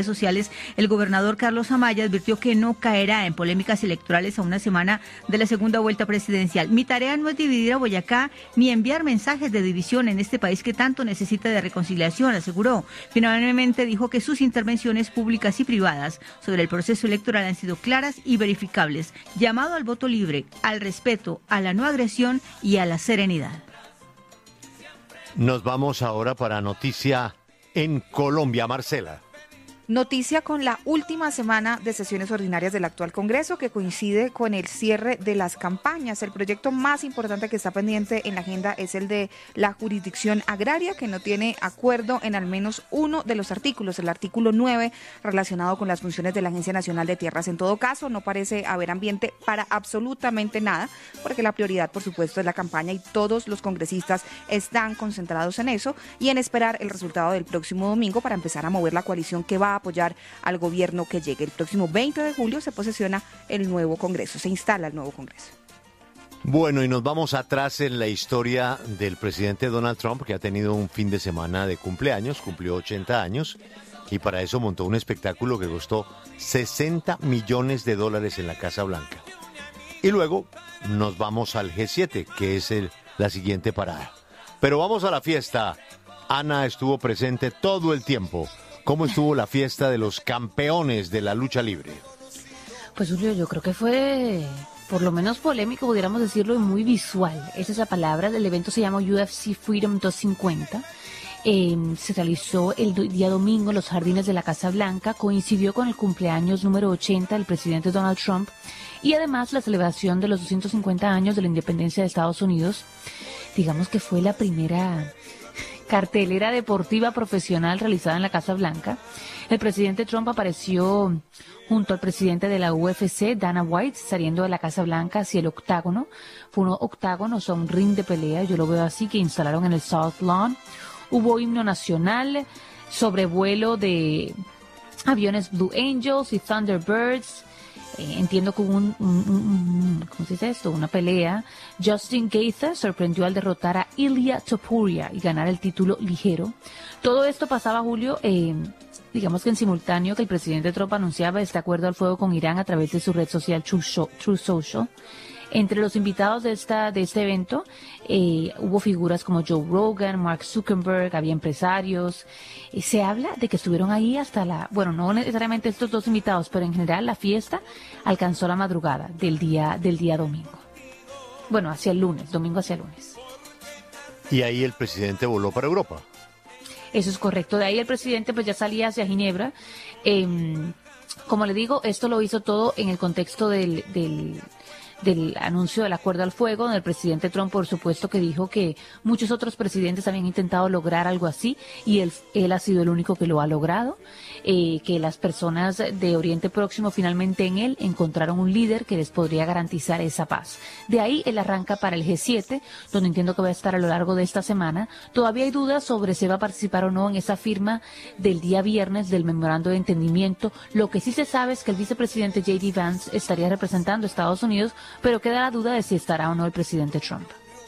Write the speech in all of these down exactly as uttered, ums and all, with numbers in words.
sociales, el gobernador Carlos Amaya advirtió que no caerá en polémicas electorales a una semana de la segunda vuelta presidencial. Mi tarea no es dividir a Boyacá ni enviar mensajes de división en este país que tanto necesita de reconciliación, aseguró. Finalmente dijo que sus intervenciones públicas y privadas sobre el proceso electoral han sido claras y verificables. Llamado al voto libre, al respeto, a la no agresión y a la serenidad. Nos vamos ahora para noticia en Colombia, Marcela. Noticia con la última semana de sesiones ordinarias del actual Congreso, que coincide con el cierre de las campañas. El proyecto más importante que está pendiente en la agenda es el de la jurisdicción agraria, que no tiene acuerdo en al menos uno de los artículos, el artículo nueve, relacionado con las funciones de la Agencia Nacional de Tierras. En todo caso, no parece haber ambiente para absolutamente nada, porque la prioridad, por supuesto, es la campaña y todos los congresistas están concentrados en eso y en esperar el resultado del próximo domingo para empezar a mover la coalición que va a apoyar al gobierno que llegue. El próximo veinte de julio se posesiona el nuevo Congreso, se instala el nuevo Congreso. Bueno, y nos vamos atrás en la historia del presidente Donald Trump, que ha tenido un fin de semana de cumpleaños, cumplió ochenta años, y para eso montó un espectáculo que costó sesenta millones de dólares en la Casa Blanca. Y luego nos vamos al G siete, que es el, la siguiente parada. Pero vamos a la fiesta. Ana estuvo presente todo el tiempo. ¿Cómo estuvo la fiesta de los campeones de la lucha libre? Pues Julio, yo creo que fue por lo menos polémico, pudiéramos decirlo, y muy visual. Esa es la palabra. El evento se llama U F C Freedom doscientos cincuenta. Eh, se realizó el día domingo en los jardines de la Casa Blanca. Coincidió con el cumpleaños número ochenta del presidente Donald Trump y además la celebración de los doscientos cincuenta años de la independencia de Estados Unidos. Digamos que fue la primera cartelera deportiva profesional realizada en la Casa Blanca. El presidente Trump apareció junto al presidente de la U F C, Dana White, saliendo de la Casa Blanca hacia el octágono. Fue un octágono, o sea, un ring de pelea, yo lo veo así, que instalaron en el South Lawn. Hubo himno nacional, sobrevuelo de aviones Blue Angels y Thunderbirds. Eh, entiendo que hubo un, un, un, un, ¿cómo se dice esto? Una pelea. Justin Gaethje sorprendió al derrotar a Ilia Topuria y ganar el título ligero. Todo esto pasaba, Julio, eh, digamos que en simultáneo que el presidente Trump anunciaba este acuerdo al fuego con Irán a través de su red social True, Show, True Social. Entre los invitados de esta de este evento eh, hubo figuras como Joe Rogan, Mark Zuckerberg, había empresarios. Eh, se habla de que estuvieron ahí hasta la, bueno, no necesariamente estos dos invitados, pero en general la fiesta alcanzó la madrugada del día del día domingo. Bueno, hacia el lunes, domingo hacia el lunes. Y ahí el presidente voló para Europa. Eso es correcto. De ahí el presidente pues ya salía hacia Ginebra. Eh, como le digo, esto lo hizo todo en el contexto del... del del anuncio del acuerdo al fuego, donde el presidente Trump, por supuesto, que dijo que muchos otros presidentes habían intentado lograr algo así y él, él ha sido el único que lo ha logrado, eh, que las personas de Oriente Próximo finalmente en él encontraron un líder que les podría garantizar esa paz. De ahí él arranca para el G siete, donde entiendo que va a estar a lo largo de esta semana. Todavía hay dudas sobre si va a participar o no en esa firma del día viernes del memorando de entendimiento. Lo que sí se sabe es que el vicepresidente J D Vance estaría representando a Estados Unidos, pero queda la duda de si estará o no el presidente Trump.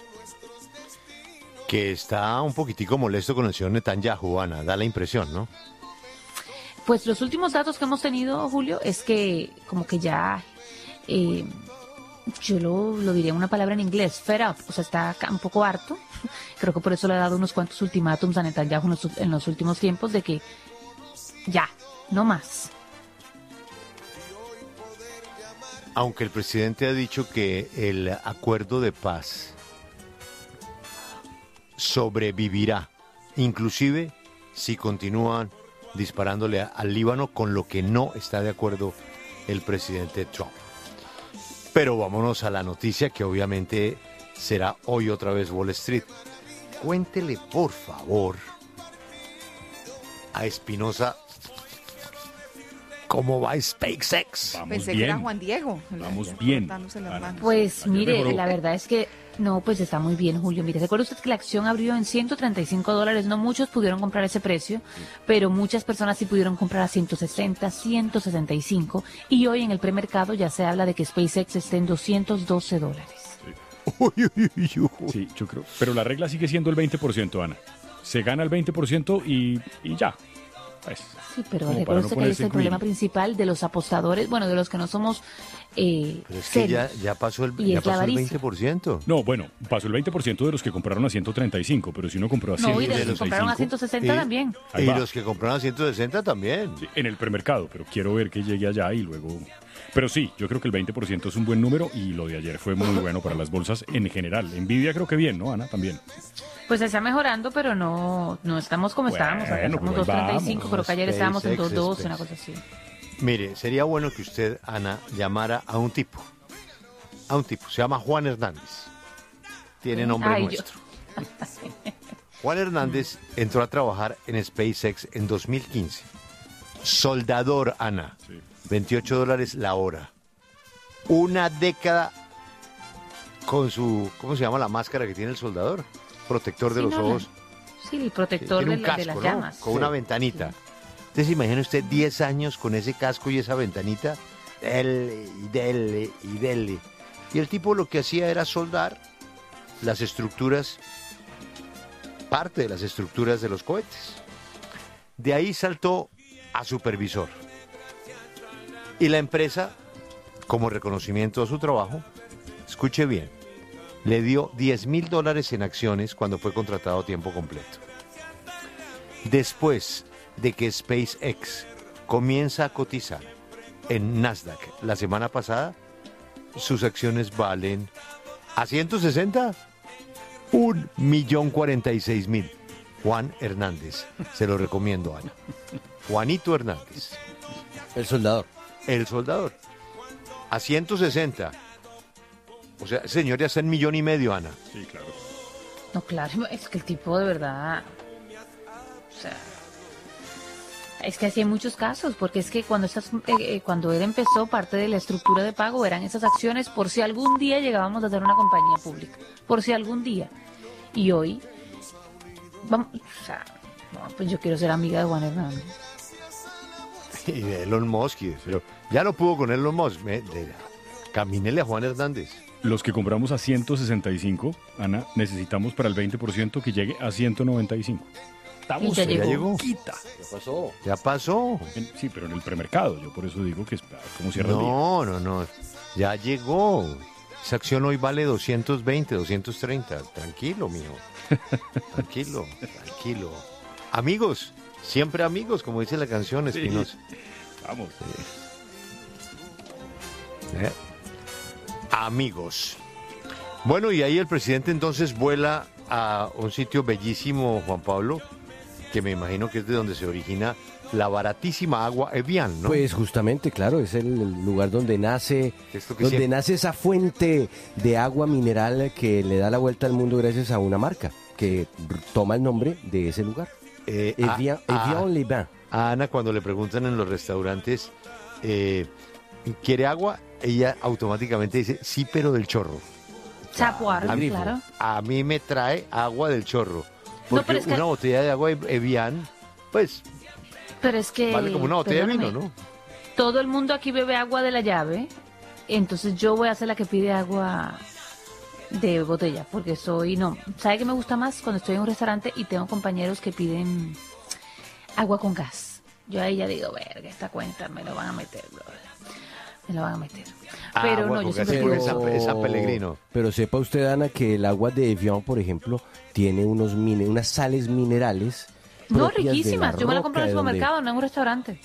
Que está un poquitico molesto con el señor Netanyahu, Ana, da la impresión, ¿no? Pues los últimos datos que hemos tenido, Julio, es que como que ya, eh, yo lo, lo diría en una palabra en inglés, fed up, o sea, está un poco harto. Creo que por eso le ha dado unos cuantos ultimátums a Netanyahu en los, en los últimos tiempos de que ya, no más. Aunque el presidente ha dicho que el acuerdo de paz sobrevivirá, inclusive si continúan disparándole al Líbano, con lo que no está de acuerdo el presidente Trump. Pero vámonos a la noticia que obviamente será hoy otra vez Wall Street. Cuéntele, por favor, a Espinosa ¿cómo va SpaceX? Vamos Pensé bien. que era Juan Diego. Vamos la, bien. Pues mire, la verdad es que no, pues está muy bien, Julio. Mire, recuerda usted que la acción abrió en ciento treinta y cinco dólares. No muchos pudieron comprar ese precio, sí, pero muchas personas sí pudieron comprar a ciento sesenta, ciento sesenta y cinco. Y hoy en el premercado ya se habla de que SpaceX esté en doscientos doce dólares. Sí. Sí, yo creo. Pero la regla sigue siendo el veinte por ciento, Ana. Se gana el veinte por ciento y, y ya. Pues, Sí, pero como para recuerda no que ahí ponerse es el problema greedy. principal de los apostadores, bueno, de los que no somos eh, Pero es que ya, serios. ya pasó el, Y ya es la pasó el avaricia. veinte por ciento. No, bueno, pasó el veinte por ciento de los que compraron a ciento treinta y cinco, pero si uno compró a No, y de los que ciento sesenta y compraron a cinco, ciento sesenta Y- también. Ahí Y va. los que compraron a ciento sesenta también. sí, en el premercado, pero quiero ver que llegue allá y luego... Pero sí, yo creo que el veinte por ciento es un buen número y lo de ayer fue muy bueno para las bolsas en general. Nvidia creo que bien, ¿no, Ana? También. Pues está mejorando, pero no, no estamos como Bueno, estábamos. Acá pero estamos ahí dos treinta y cinco, vamos. creo que ayer estábamos en SpaceX, dos doce, una SpaceX. cosa así. Mire, sería bueno que usted, Ana, llamara a un tipo. A un tipo. Se llama Juan Hernández. Tiene nombre Ay, yo- nuestro. Juan Hernández entró a trabajar en SpaceX en dos mil quince. Soldador, Ana. Sí. veintiocho dólares la hora. Una década con su, ¿cómo se llama la máscara que tiene el soldador? Protector de Sí, los no, no. ojos. Sí, el protector Tiene de, un la- casco, de las ¿no? llamas. Con una Sí. ventanita. Entonces imagine usted diez años con ese casco y esa ventanita. Dele y dele y dele. Y el tipo lo que hacía era soldar las estructuras, parte de las estructuras de los cohetes. De ahí saltó a supervisor. Y la empresa, como reconocimiento a su trabajo, escuche bien, le dio diez mil dólares en acciones cuando fue contratado a tiempo completo. Después de que SpaceX comienza a cotizar en Nasdaq la semana pasada, sus acciones valen a ciento sesenta, un millón cuarenta y seis mil. Juan Hernández, se lo recomiendo, Ana. Juanito Hernández, El soldador. el soldador, a ciento sesenta. O sea, señor, ya está en millón y medio, Ana. Sí, claro. No, claro, es que el tipo de verdad. O sea. Es que así hay muchos casos, porque es que cuando estas, eh, eh, cuando él empezó, parte de la estructura de pago eran esas acciones por si algún día llegábamos a ser una compañía pública. Por si algún día. Y hoy, vamos, o sea, no, pues yo quiero ser amiga de Juan Hernández. Y de Elon Musk, y- pero ya no pudo con Elon Musk. Me- de- camínele a Juan Hernández. Los que compramos a ciento sesenta y cinco, Ana, necesitamos para el veinte por ciento que llegue a ciento noventa y cinco. Estamos Y ya Ya llegó. cerquita. ¿Qué pasó? Ya pasó. En- Sí, pero en el premercado. Yo por eso digo que es como cierra el día. No, no, no. Ya llegó. Esa acción hoy vale doscientos veinte, doscientos treinta. Tranquilo, mijo. Tranquilo, tranquilo. Amigos, siempre amigos, como dice la canción, Sí. Espinosa. Vamos. ¿Eh? Amigos. Bueno, y ahí el presidente entonces vuela a un sitio bellísimo, Juan Pablo, que me imagino que es de donde se origina la baratísima agua Evian, ¿no? Pues justamente, claro, es el lugar donde nace, Esto que donde siempre- nace esa fuente de agua mineral que le da la vuelta al mundo gracias a una marca que r- toma el nombre de ese lugar. Eh, Evian, a- a- Evian Les Bains. a Ana, cuando le preguntan en los restaurantes, eh, ¿quiere agua? Ella automáticamente dice, sí, pero del chorro. Chapuar, A mí, claro. a mí me trae agua del chorro. Porque pero es que- una botella de agua Evian, pues, Pero es que. vale como una botella de vino, perdóname, ¿no? Todo el mundo aquí bebe agua de la llave, entonces yo voy a ser la que pide agua de botella, porque soy, no, ¿sabe qué me gusta más? Cuando estoy en un restaurante y tengo compañeros que piden agua con gas. Yo ahí ya digo, verga, esta cuenta me lo van a meter, brother. Me lo van a meter. Pero Agua no, yo con gas, siempre porque digo, esa- esa Pellegrino. Pero sepa usted, Ana, que el agua de Evian, por ejemplo, tiene unos mine- unas sales minerales. no, propias de riquísimas, yo me la compro en el roca, de donde- supermercado, no en un restaurante.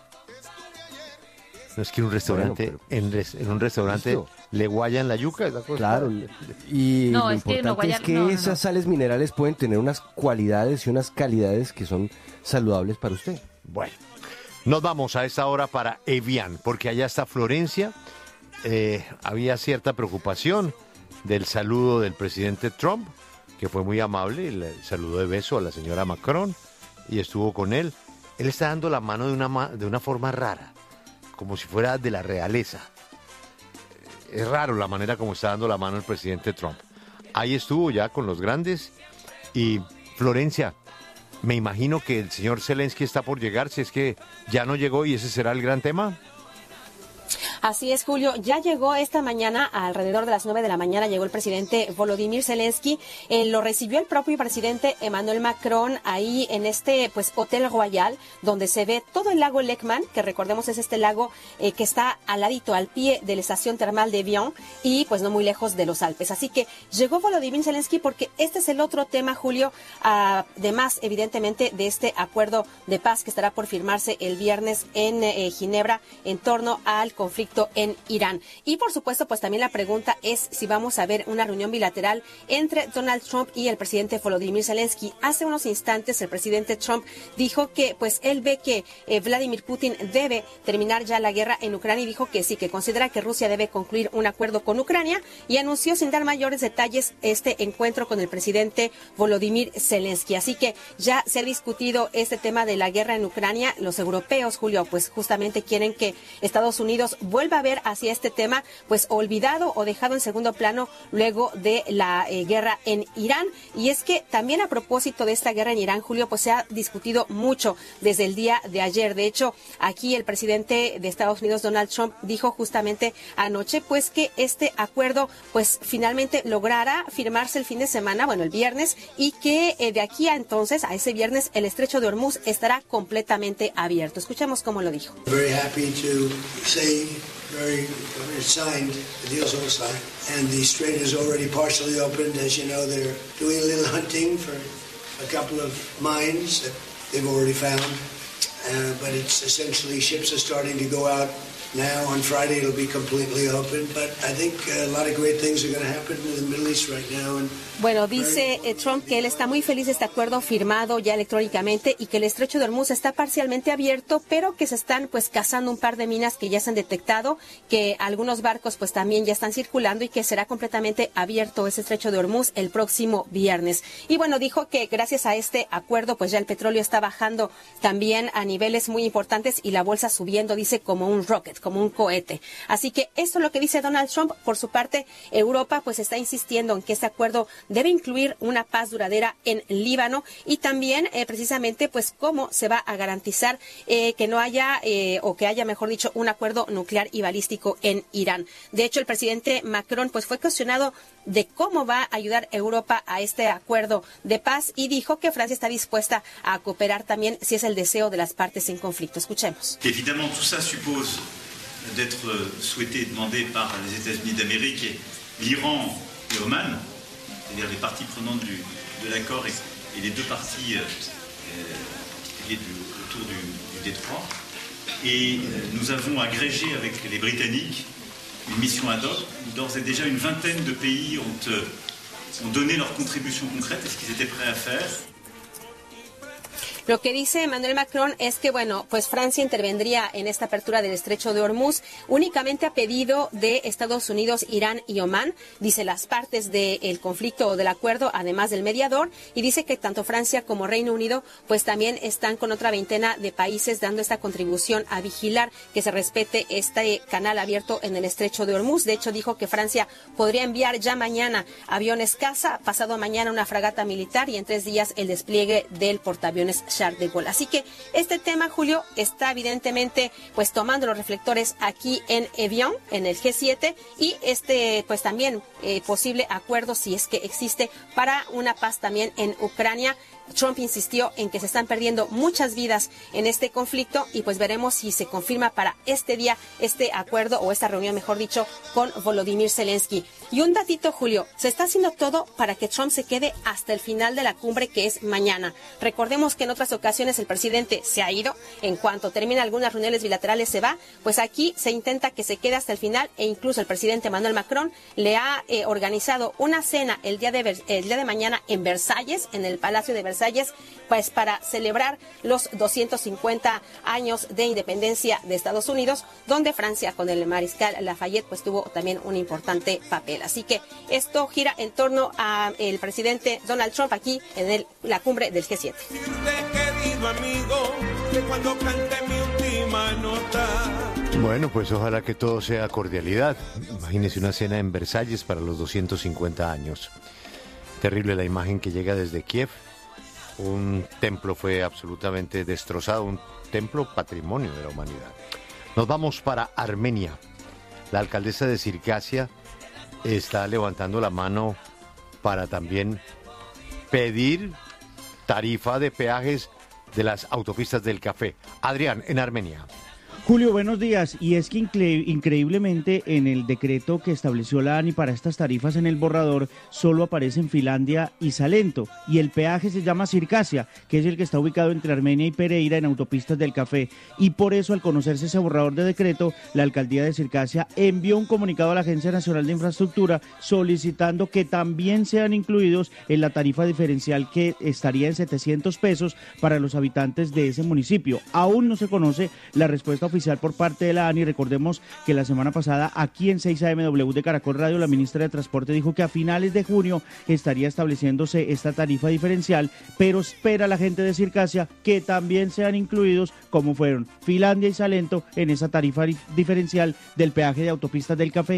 No es que en un restaurante, Bueno, en, res- en un restaurante Listo. le guayan la yuca, esa cosa. Claro, y No, lo es que no, importante guaya- es que no, no, no. esas sales minerales pueden tener unas cualidades y unas calidades que son saludables para usted. Bueno, nos vamos a esta hora para Evian, porque allá está Florencia. Eh, había cierta preocupación del saludo del presidente Trump, que fue muy amable, le saludó de beso a la señora Macron y estuvo con él. Él está dando la mano de una, ma- de una forma rara, como si fuera de la realeza. Eh, Es raro la manera como está dando la mano el presidente Trump. Ahí estuvo ya con los grandes y Florencia, me imagino que el señor Zelensky está por llegar, si es que ya no llegó y ese será el gran tema. Así es, Julio. Ya llegó esta mañana, alrededor de las nueve de la mañana, llegó el presidente Volodymyr Zelensky. Eh, lo recibió el propio presidente Emmanuel Macron ahí en este pues Hotel Royal, donde se ve todo el lago Leckmann, que recordemos es este lago eh, que está al ladito, al pie de la estación termal de Evian y pues no muy lejos de los Alpes. Así que llegó Volodymyr Zelensky porque este es el otro tema, Julio, además evidentemente de este acuerdo de paz que estará por firmarse el viernes en eh, Ginebra en torno al conflicto en Irán. Y por supuesto, pues también la pregunta es si vamos a ver una reunión bilateral entre Donald Trump y el presidente Volodymyr Zelensky. Hace unos instantes el presidente Trump dijo que pues él ve que eh, Vladimir Putin debe terminar ya la guerra en Ucrania y dijo que sí, que considera que Rusia debe concluir un acuerdo con Ucrania y anunció sin dar mayores detalles este encuentro con el presidente Volodymyr Zelensky. Así que ya se ha discutido este tema de la guerra en Ucrania. Los europeos, Julio, pues justamente quieren que Estados Unidos vuelva a ver hacia este tema pues olvidado o dejado en segundo plano luego de la eh, guerra en Irán. Y es que también a propósito de esta guerra en Irán, Julio, pues se ha discutido mucho desde el día de ayer. De hecho, aquí el presidente de Estados Unidos, Donald Trump, dijo justamente anoche pues que este acuerdo pues finalmente logrará firmarse el fin de semana, bueno, el viernes, y que eh, de aquí a entonces, a ese viernes, el estrecho de Hormuz estará completamente abierto. Escuchemos cómo lo dijo. Very happy to say very it's signed, the deal's all signed, and the strait is already partially opened. As you know, they're doing a little hunting for a couple of mines that they've already found, uh, but it's essentially ships are starting to go out now. On Friday it'll be completely open, but I think a lot of great things are going to happen in the Middle East right now. And Bueno, dice eh, Trump que él está muy feliz de este acuerdo firmado ya electrónicamente y que el estrecho de Hormuz está parcialmente abierto, pero que se están pues cazando un par de minas que ya se han detectado, que algunos barcos pues también ya están circulando y que será completamente abierto ese estrecho de Hormuz el próximo viernes. Y bueno, dijo que gracias a este acuerdo pues ya el petróleo está bajando también a niveles muy importantes y la bolsa subiendo, dice, como un rocket, como un cohete. Así que esto es lo que dice Donald Trump. Por su parte, Europa pues está insistiendo en que este acuerdo debe incluir una paz duradera en Líbano y también eh, precisamente pues cómo se va a garantizar eh, que no haya eh, o que haya, mejor dicho, un acuerdo nuclear y balístico en Irán. De hecho, el presidente Macron pues fue cuestionado de cómo va a ayudar Europa a este acuerdo de paz y dijo que Francia está dispuesta a cooperar también si es el deseo de las partes en conflicto. Escuchemos. Évidemment, tout ça suppose d'être souhaité, demandé par les États-Unis d'Amérique, l'Iran et Oman, c'est-à-dire les parties prenantes du, de l'accord et, et les deux parties euh, du, autour du, du détroit. Et euh, nous avons agrégé avec les Britanniques une mission ad hoc. D'ores et déjà, une vingtaine de pays ont, euh, ont donné leur contribution concrète à ce qu'ils étaient prêts à faire. Lo que dice Emmanuel Macron es que, bueno, pues Francia intervendría en esta apertura del estrecho de Hormuz únicamente a pedido de Estados Unidos, Irán y Omán, dice las partes del conflicto o del acuerdo, además del mediador, y dice que tanto Francia como Reino Unido pues también están con otra veintena de países dando esta contribución a vigilar que se respete este canal abierto en el estrecho de Hormuz. De hecho, dijo que Francia podría enviar ya mañana aviones caza, pasado mañana una fragata militar y en tres días el despliegue del portaaviones Charles de Gaulle. Así que este tema, Julio, está evidentemente pues tomando los reflectores aquí en Evian, en el G siete, y este pues también eh, posible acuerdo, si es que existe, para una paz también en Ucrania. Trump insistió en que se están perdiendo muchas vidas en este conflicto y pues veremos si se confirma para este día este acuerdo o esta reunión, mejor dicho, con Volodymyr Zelensky. Y un datito, Julio, se está haciendo todo para que Trump se quede hasta el final de la cumbre, que es mañana. Recordemos que en otras ocasiones el presidente se ha ido, en cuanto termina algunas reuniones bilaterales se va, pues aquí se intenta que se quede hasta el final e incluso el presidente Emmanuel Macron le ha eh, organizado una cena el día de el día de mañana en Versalles, en el Palacio de Versalles, pues para celebrar los doscientos cincuenta años de independencia de Estados Unidos, donde Francia con el mariscal Lafayette pues tuvo también un importante papel. Así que esto gira en torno al presidente Donald Trump aquí en el, la cumbre del G siete. Bueno, pues ojalá que todo sea cordialidad. Imagínese una cena en Versalles para los doscientos cincuenta años. Terrible la imagen que llega desde Kiev. Un templo fue absolutamente destrozado, un templo patrimonio de la humanidad. Nos vamos para Armenia. la alcaldesa de Circasia está levantando la mano para también pedir tarifa de peajes de las autopistas del café. Adrián, en Armenia. Julio, buenos días. Y es que incre- increíblemente en el decreto que estableció la ANI para estas tarifas en el borrador solo aparecen Finlandia y Salento, y el peaje se llama Circasia, que es el que está ubicado entre Armenia y Pereira en autopistas del café. Y por eso, al conocerse ese borrador de decreto, la alcaldía de Circasia envió un comunicado a la Agencia Nacional de Infraestructura solicitando que también sean incluidos en la tarifa diferencial, que estaría en setecientos pesos para los habitantes de ese municipio. Aún no se conoce la respuesta oficial por parte de la ANI. Recordemos que la semana pasada aquí en seis A M W de Caracol Radio la ministra de Transporte dijo que a finales de junio estaría estableciéndose esta tarifa diferencial, pero espera la gente de Circasia que también sean incluidos, como fueron Finlandia y Salento, en esa tarifa diferencial del peaje de autopistas del café.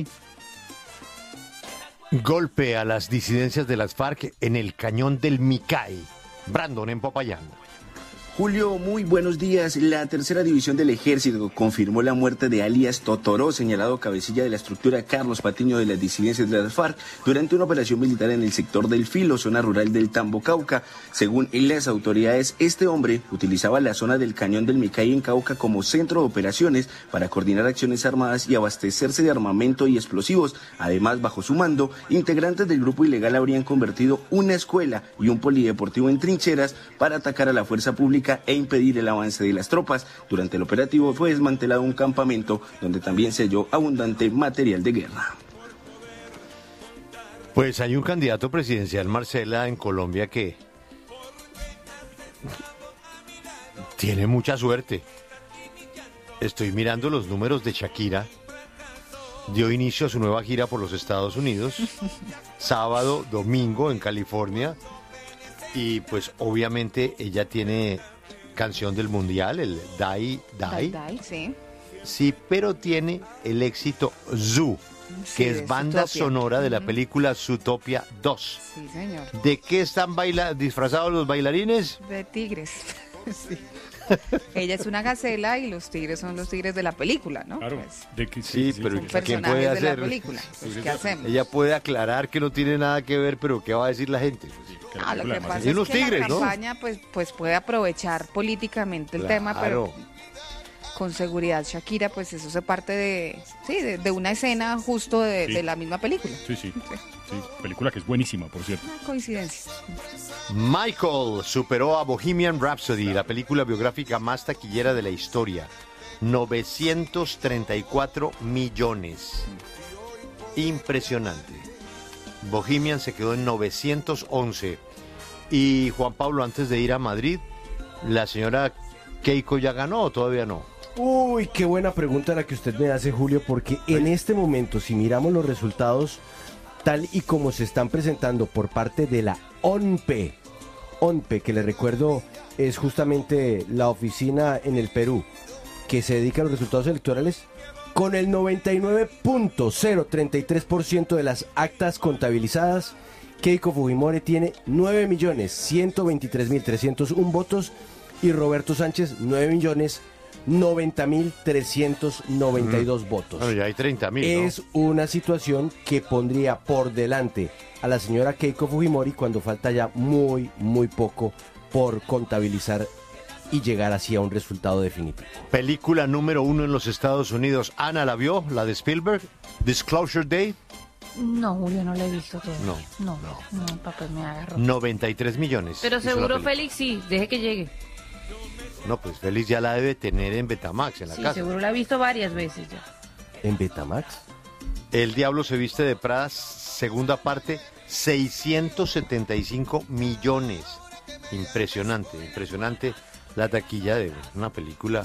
Golpe a las disidencias de las FARC en el cañón del Micay. Brandon, en Popayán. Julio, muy buenos días. La tercera división del ejército confirmó la muerte de alias Totoró, señalado cabecilla de la estructura Carlos Patiño de las disidencias de las FARC, durante una operación militar en el sector del Filo, zona rural del Tambo, Cauca. Según las autoridades, este hombre utilizaba la zona del Cañón del Micay en Cauca como centro de operaciones para coordinar acciones armadas y abastecerse de armamento y explosivos. Además, bajo su mando, integrantes del grupo ilegal habrían convertido una escuela y un polideportivo en trincheras para atacar a la fuerza pública e impedir el avance de las tropas. Durante el operativo fue desmantelado un campamento donde también se halló abundante material de guerra. Pues hay un candidato presidencial, Marcela, en Colombia que tiene mucha suerte. Estoy mirando los números de Shakira. Dio inicio a su nueva gira por los Estados Unidos, sábado, domingo en California, y pues obviamente ella tiene canción del mundial, el Dai Dai. Dai, sí. Sí, pero tiene el éxito Zoo, Sí, que de es banda Zootopia. sonora de la Ujú. película Zootopia dos. Sí, señor. ¿De qué están baila disfrazados los bailarines? De tigres. Sí. Ella es una gacela y los tigres son los tigres de la película, ¿no? Claro. Pues, De que, Sí, pero son ¿quién puede personajes de la hacer? película. Pues, ¿qué hacemos? Ella puede aclarar que no tiene nada que ver, pero ¿qué va a decir la gente? Ah, lo que pasa Y es unos que tigres, la ¿no? campaña pues, pues puede aprovechar políticamente el tema, pero Claro. con seguridad Shakira, pues eso se parte de, sí, de, de una escena justo de, Sí. de la misma película. Sí, sí, sí. Película que es buenísima, por cierto. Una coincidencia. Michael superó a Bohemian Rhapsody, la película biográfica más taquillera de la historia. novecientos treinta y cuatro millones. Impresionante. Bohemian se quedó en novecientos once. Y Juan Pablo, antes de ir a Madrid, ¿la señora Keiko ya ganó o todavía no? Uy, qué buena pregunta la que usted me hace, Julio, porque en este momento, si miramos los resultados tal y como se están presentando por parte de la O N P E, O N P E, que le recuerdo es justamente la oficina en el Perú que se dedica a los resultados electorales, con el noventa y nueve punto cero treinta y tres por ciento de las actas contabilizadas, Keiko Fujimori tiene nueve millones ciento veintitrés mil trescientos uno votos y Roberto Sánchez nueve millones noventa mil trescientos noventa y dos votos. Bueno, ya hay treinta mil, ¿no? Es una situación que pondría por delante a la señora Keiko Fujimori cuando falta ya muy, muy poco por contabilizar y llegar así a un resultado definitivo. Película número uno en los Estados Unidos. Ana, ¿la vio? ¿La de Spielberg? Disclosure Day. No, Julio, no la he visto todavía. No, No, no, no, papá, me agarró. noventa y tres millones. Pero hizo la seguro película. Félix sí, deje que llegue. No, pues Félix ya la debe tener en Betamax, en la Sí, casa. seguro la ha visto varias veces ya. ¿En Betamax? El Diablo se viste de Prada, segunda parte, seiscientos setenta y cinco millones. Impresionante, impresionante la taquilla de una película,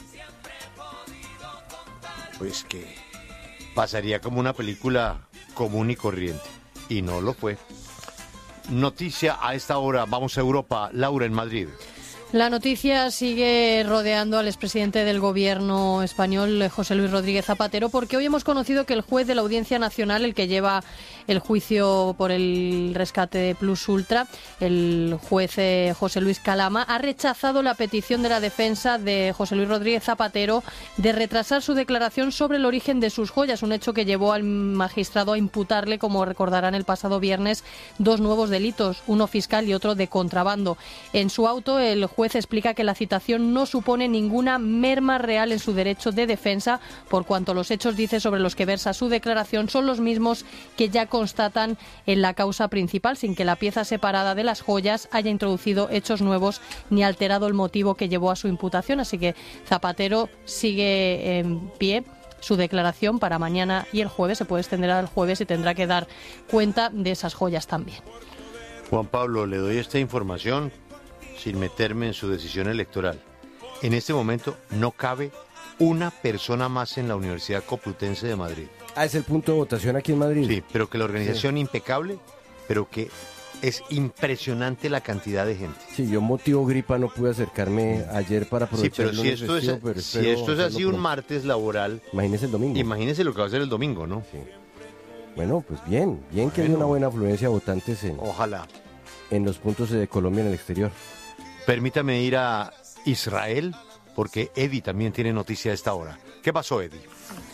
pues que pasaría como una película común y corriente, y no lo fue. Noticia a esta hora, vamos a Europa, Laura en Madrid. La noticia sigue rodeando al expresidente del gobierno español, José Luis Rodríguez Zapatero, porque hoy hemos conocido que el juez de la Audiencia Nacional, el que lleva el juicio por el rescate de Plus Ultra, el juez eh, José Luis Calama, ha rechazado la petición de la defensa de José Luis Rodríguez Zapatero de retrasar su declaración sobre el origen de sus joyas, un hecho que llevó al magistrado a imputarle, como recordarán, el pasado viernes, dos nuevos delitos, uno fiscal y otro de contrabando. En su auto, el juez El juez explica que la citación no supone ninguna merma real en su derecho de defensa, por cuanto los hechos, dice, sobre los que versa su declaración son los mismos que ya constatan en la causa principal, sin que la pieza separada de las joyas haya introducido hechos nuevos ni alterado el motivo que llevó a su imputación. Así que Zapatero sigue en pie. Su declaración para mañana y el jueves se puede extender al jueves y tendrá que dar cuenta de esas joyas también. Juan Pablo, le doy esta información sin meterme en su decisión electoral. En este momento no cabe una persona más en la Universidad Complutense de Madrid. Ah, es el punto de votación aquí en Madrid. Sí, pero que la organización sí. impecable, pero que es impresionante la cantidad de gente. Sí, yo motivo gripa no pude acercarme ayer para aprovechar. Sí, pero si esto es, pero si esto es así un martes laboral, imagínese el domingo. Imagínese lo que va a ser el domingo, ¿no? Sí. Bueno, pues bien, bien bueno. que haya una buena afluencia de votantes en, ojalá, en los puntos de Colombia en el exterior. Permítame ir a Israel, porque Eddie también tiene noticia a esta hora. ¿Qué pasó, Eddie?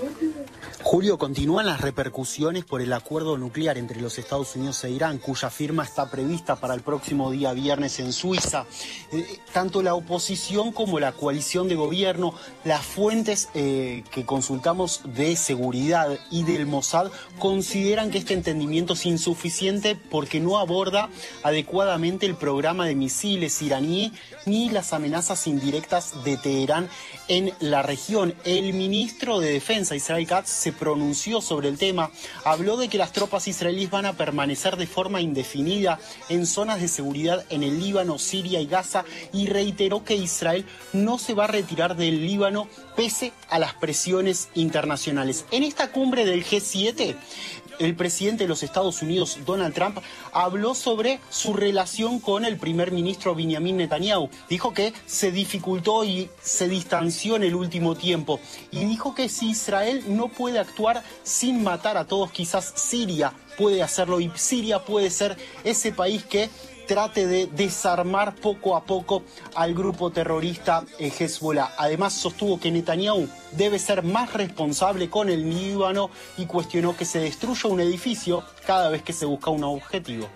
Julio, continúan las repercusiones por el acuerdo nuclear entre los Estados Unidos e Irán, cuya firma está prevista para el próximo día viernes en Suiza. Eh, tanto la oposición como la coalición de gobierno, las fuentes eh, que consultamos de seguridad y del Mossad consideran que este entendimiento es insuficiente porque no aborda adecuadamente el programa de misiles iraní ni las amenazas indirectas de Teherán en la región. El ministro de Defensa, Israel Katz, se pronunció sobre el tema, habló de que las tropas israelíes van a permanecer de forma indefinida en zonas de seguridad en el Líbano, Siria y Gaza, y reiteró que Israel no se va a retirar del Líbano pese a las presiones internacionales. En esta cumbre del G siete, el presidente de los Estados Unidos, Donald Trump, habló sobre su relación con el primer ministro Benjamin Netanyahu. Dijo que se dificultó y se distanció en el último tiempo. Y dijo que si Israel no puede actuar sin matar a todos, quizás Siria puede hacerlo. Y Siria puede ser ese país que trate de desarmar poco a poco al grupo terrorista Hezbollah. Además, sostuvo que Netanyahu debe ser más responsable con el Líbano y cuestionó que se destruya un edificio cada vez que se busca un objetivo.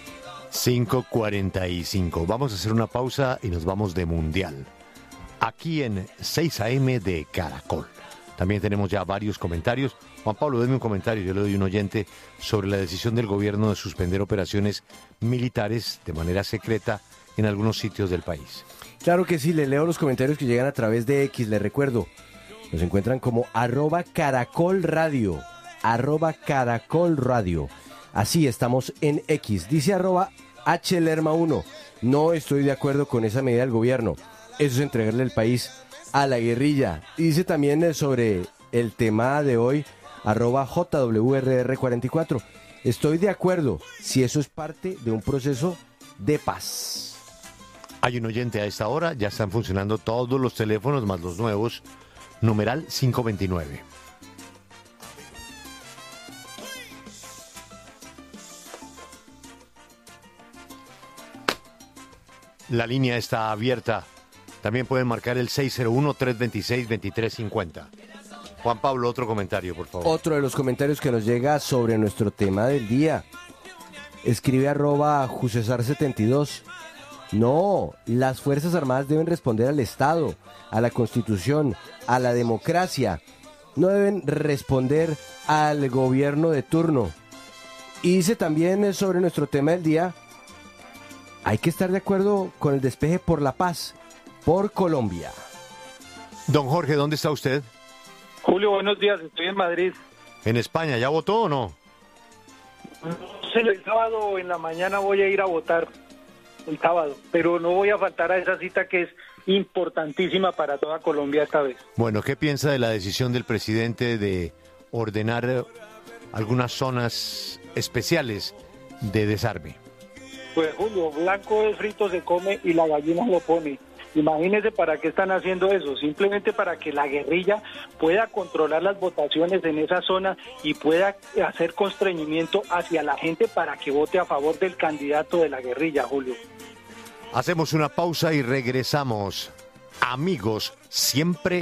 cinco cuarenta y cinco. Vamos a hacer una pausa y nos vamos de Mundial. Aquí en seis a eme de Caracol. También tenemos ya varios comentarios. Juan Pablo, denme un comentario, yo le doy un oyente sobre la decisión del gobierno de suspender operaciones militares de manera secreta en algunos sitios del país. Claro que sí, le leo los comentarios que llegan a través de X, les recuerdo. Nos encuentran como arroba Caracol Radio, arroba Caracol Radio. Así estamos en X. Dice arroba H Lerma uno. No estoy de acuerdo con esa medida del gobierno. Eso es entregarle el país a la guerrilla. Y dice también sobre el tema de hoy, arroba J W R R cuarenta y cuatro. Estoy de acuerdo si eso es parte de un proceso de paz. Hay un oyente a esta hora, ya están funcionando todos los teléfonos más los nuevos, numeral cinco veintinueve. La línea está abierta. También pueden marcar el seis cero uno, tres dos seis, dos tres cinco cero. Juan Pablo, otro comentario, por favor. Otro de los comentarios que nos llega sobre nuestro tema del día. Escribe arroba Jusesar setenta y dos. No, las Fuerzas Armadas deben responder al Estado, a la Constitución, a la democracia. No deben responder al gobierno de turno. Y dice también sobre nuestro tema del día, hay que estar de acuerdo con el despeje por la paz, por Colombia. Don Jorge, ¿dónde está usted? Julio, buenos días, estoy en Madrid. ¿En España? ¿Ya votó o no? No sé, el sábado en la mañana voy a ir a votar, el sábado, pero no voy a faltar a esa cita que es importantísima para toda Colombia esta vez. Bueno, ¿qué piensa de la decisión del presidente de ordenar algunas zonas especiales de desarme? Pues Julio, blanco de frito se come y la gallina lo pone. Imagínense para qué están haciendo eso, simplemente para que la guerrilla pueda controlar las votaciones en esa zona y pueda hacer constreñimiento hacia la gente para que vote a favor del candidato de la guerrilla, Julio. Hacemos una pausa y regresamos. Amigos, siempre